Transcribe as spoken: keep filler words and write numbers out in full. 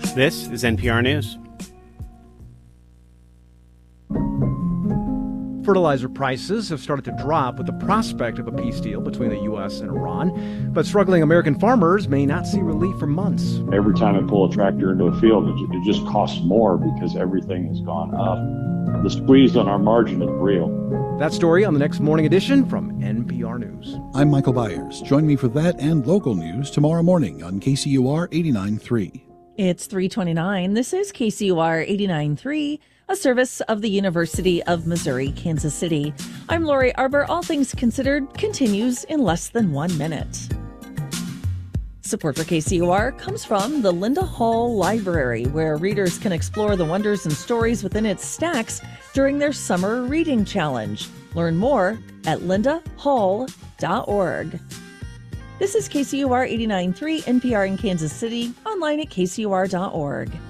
This is N P R News. Fertilizer prices have started to drop with the prospect of a peace deal between the U S and Iran. But struggling American farmers may not see relief for months. Every time I pull a tractor into a field, it just costs more because everything has gone up. The squeeze on our margin is real. That story on the next Morning Edition from N P R News. I'm Michael Byers. Join me for that and local news tomorrow morning on K C U R eighty-nine point three. It's three twenty-nine. This is K C U R eighty-nine point three, a service of the University of Missouri, Kansas City. I'm Lori Arbor. All Things Considered continues in less than one minute. Support for K C U R comes from the Linda Hall Library, where readers can explore the wonders and stories within its stacks during their summer reading challenge. Learn more at linda hall dot org. This is K C U R eighty-nine point three, N P R in Kansas City, online at K C U R dot org.